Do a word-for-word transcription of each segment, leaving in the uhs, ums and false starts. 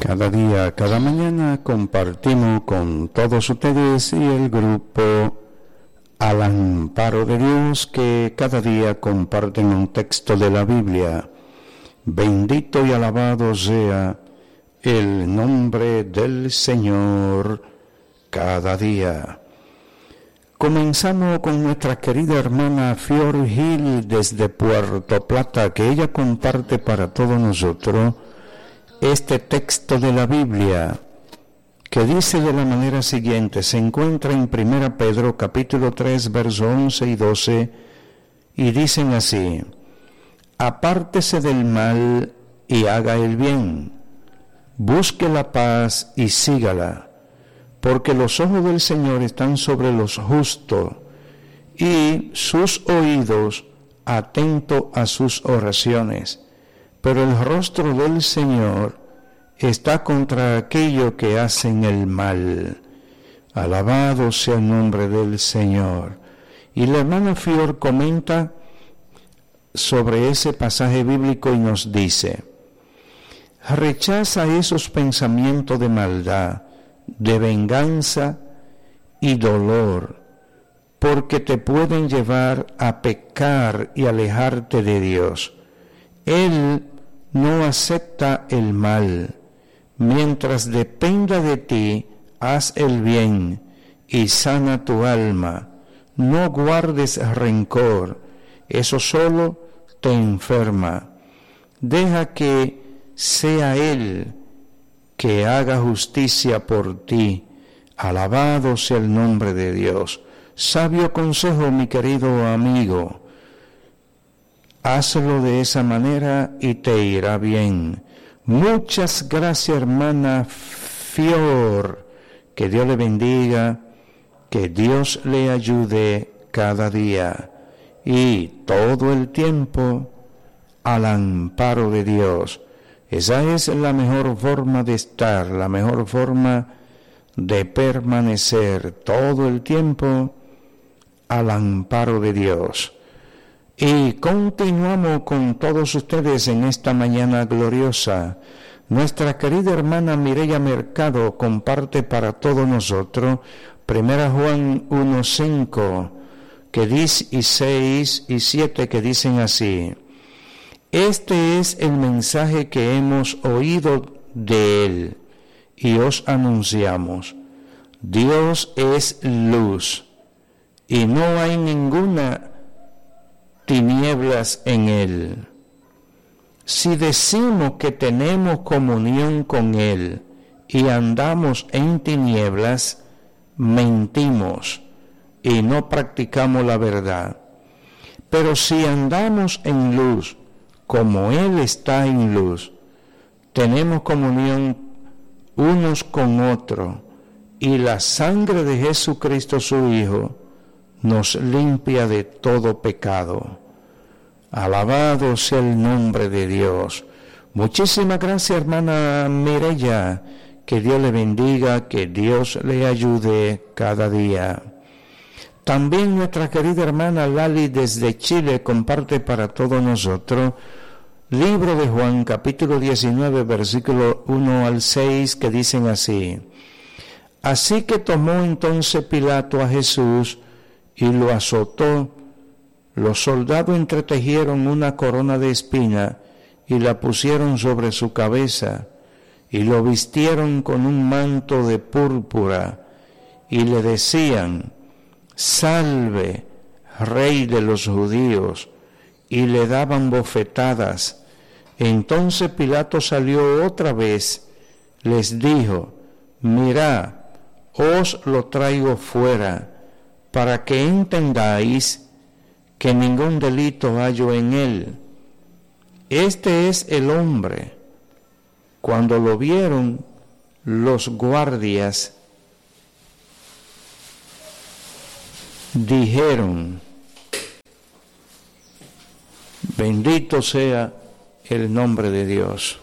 Cada día, cada mañana compartimos con todos ustedes y el grupo Al Amparo de Dios, que cada día comparten un texto de la Biblia. Bendito y alabado sea el nombre del Señor cada día. Comenzamos con nuestra querida hermana Fior Gil desde Puerto Plata, que ella comparte para todos nosotros este texto de la Biblia, que dice de la manera siguiente. Se encuentra en Primera Pedro capítulo tres, versos once y doce, y dicen así: apártese del mal y haga el bien, busque la paz y sígala, porque los ojos del Señor están sobre los justos y sus oídos atentos a sus oraciones. Pero el rostro del Señor está contra aquellos que hacen el mal. Alabado sea el nombre del Señor. Y la hermana Fior comenta sobre ese pasaje bíblico y nos dice: rechaza esos pensamientos de maldad, de venganza y dolor, porque te pueden llevar a pecar y alejarte de Dios. Él no acepta el mal. Mientras dependa de ti, haz el bien y sana tu alma. No guardes rencor, eso solo te enferma. Deja que sea Él que haga justicia por ti. Alabado sea el nombre de Dios. Sabio consejo, mi querido amigo. Hazlo de esa manera y te irá bien. Muchas gracias, hermana Fior. Que Dios le bendiga, que Dios le ayude cada día y todo el tiempo al amparo de Dios. Esa es la mejor forma de estar, la mejor forma de permanecer todo el tiempo al amparo de Dios. Y continuamos con todos ustedes en esta mañana gloriosa. Nuestra querida hermana Mireya Mercado comparte para todos nosotros Primera Juan uno, cinco, que dice, y seis y siete, que dicen así: este es el mensaje que hemos oído de Él y os anunciamos. Dios es luz y no hay ninguna tinieblas en Él. Si decimos que tenemos comunión con Él y andamos en tinieblas, mentimos y no practicamos la verdad. Pero si andamos en luz, como Él está en luz, tenemos comunión unos con otros, y la sangre de Jesucristo su Hijo nos limpia de todo pecado. Alabado sea el nombre de Dios. Muchísimas gracias, hermana Mireya. Que Dios le bendiga, que Dios le ayude cada día. También nuestra querida hermana Lali desde Chile comparte para todos nosotros Libro de Juan, capítulo diecinueve, versículo uno al seis, que dicen así: así que tomó entonces Pilato a Jesús y lo azotó. Los soldados entretejieron una corona de espina y la pusieron sobre su cabeza, y lo vistieron con un manto de púrpura, y le decían: salve, Rey de los judíos, y le daban bofetadas. Entonces Pilato salió otra vez, les dijo: mirad, os lo traigo fuera, para que entendáis que ningún delito hallo en él. Este es el hombre. Cuando lo vieron, los guardias dijeron: bendito sea el nombre de Dios.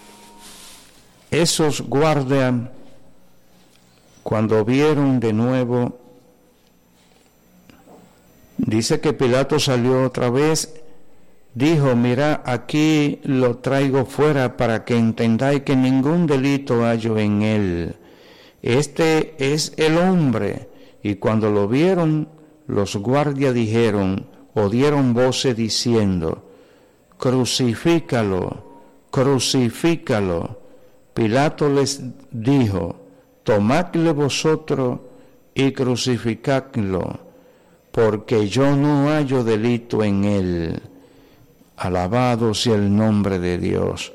Esos guardias, cuando vieron de nuevo, dice que Pilato salió otra vez, dijo: mira, aquí lo traigo fuera para que entendáis que ningún delito hallo en él. Este es el hombre. Y cuando lo vieron, los guardias dijeron, o dieron voces diciendo: crucifícalo, crucifícalo. Pilato les dijo: tomadle vosotros y crucificadlo, porque yo no hallo delito en él. Alabado sea el nombre de Dios.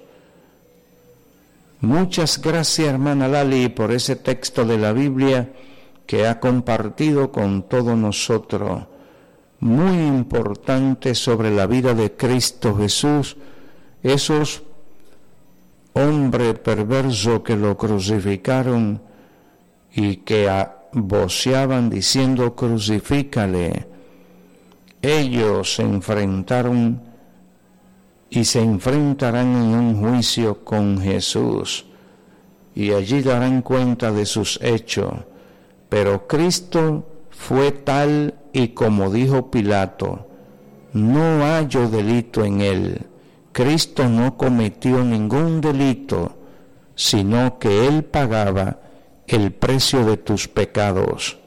Muchas gracias, hermana Lali, por ese texto de la Biblia que ha compartido con todos nosotros. Muy importante sobre la vida de Cristo Jesús, esos hombres perversos que lo crucificaron y que voceaban diciendo: crucifícale. Ellos se enfrentaron y se enfrentarán en un juicio con Jesús, y allí darán cuenta de sus hechos. Pero Cristo fue tal y como dijo Pilato: no hallo delito en él. Cristo no cometió ningún delito, sino que él pagaba el precio de tus pecados.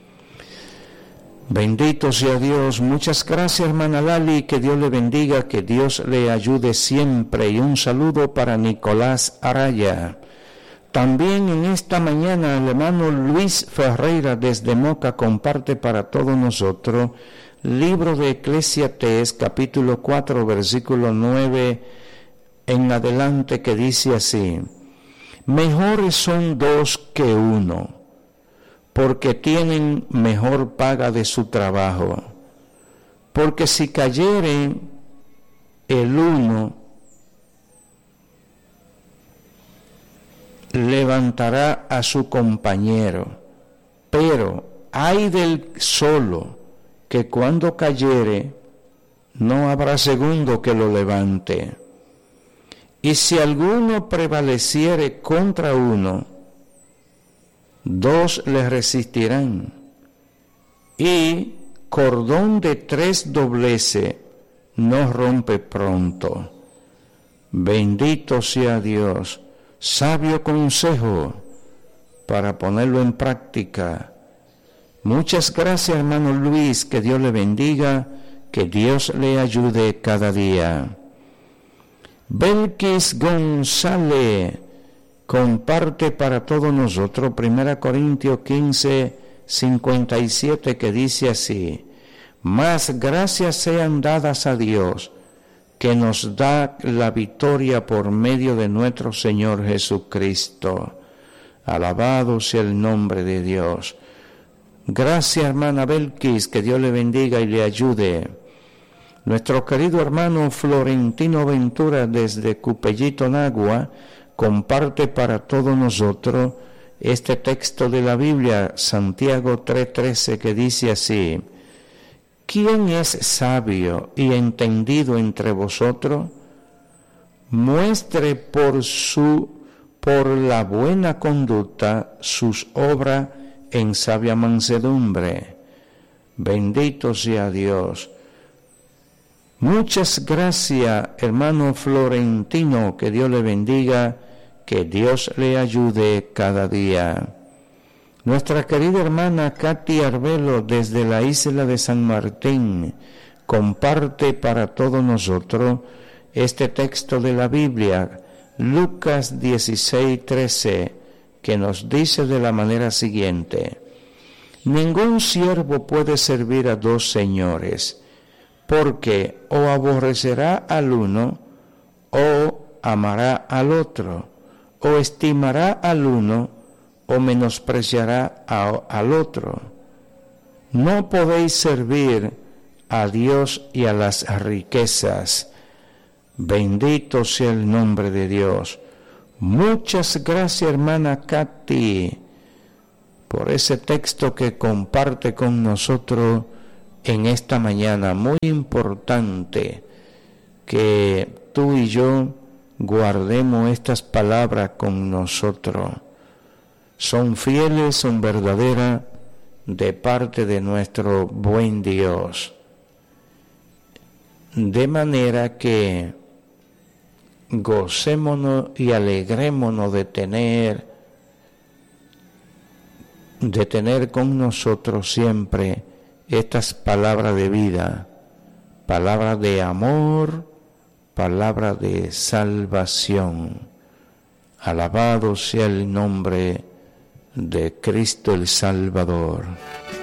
Bendito sea Dios. Muchas gracias, hermana Lali, que Dios le bendiga, que Dios le ayude siempre. Y un saludo para Nicolás Araya. También en esta mañana el hermano Luis Ferreira desde Moca comparte para todos nosotros libro de Eclesiastés capítulo cuatro versículo nueve en adelante, que dice así: mejores son dos que uno, porque tienen mejor paga de su trabajo. Porque si cayere el uno, levantará a su compañero, pero ay del solo, que cuando cayere no habrá segundo que lo levante. Y si alguno prevaleciere contra uno, dos le resistirán, y cordón de tres doblece no rompe pronto. Bendito sea Dios. Sabio consejo para ponerlo en práctica. Muchas gracias, hermano Luis, que Dios le bendiga, que Dios le ayude cada día. Belkis González comparte para todos nosotros primera Corintios quince, cincuenta y siete, que dice así: más gracias sean dadas a Dios, que nos da la victoria por medio de nuestro Señor Jesucristo. Alabado sea el nombre de Dios. Gracias, hermana Belkis, que Dios le bendiga y le ayude. Nuestro querido hermano Florentino Ventura desde Cupellito, Nagua, comparte para todos nosotros este texto de la Biblia, Santiago tres trece, que dice así: ¿quién es sabio y entendido entre vosotros? Muestre por su por la buena conducta sus obras en sabia mansedumbre. Bendito sea Dios. Muchas gracias, hermano Florentino, que Dios le bendiga, que Dios le ayude cada día. Nuestra querida hermana Katy Arbelo desde la isla de San Martín comparte para todos nosotros este texto de la Biblia, Lucas dieciséis trece, que nos dice de la manera siguiente: ningún siervo puede servir a dos señores, porque o aborrecerá al uno o amará al otro, o estimará al uno o menospreciará a, al otro. No podéis servir a Dios y a las riquezas. Bendito sea el nombre de Dios. Muchas gracias, hermana Katy, por ese texto que comparte con nosotros en esta mañana. Muy importante que tú y yo guardemos estas palabras con nosotros. Son fieles, son verdaderas de parte de nuestro buen Dios. de manera que gocémonos y alegrémonos de tener, de tener con nosotros siempre estas palabras de vida, palabras de amor, palabras de salvación. Alabado sea el nombre de Cristo el Salvador.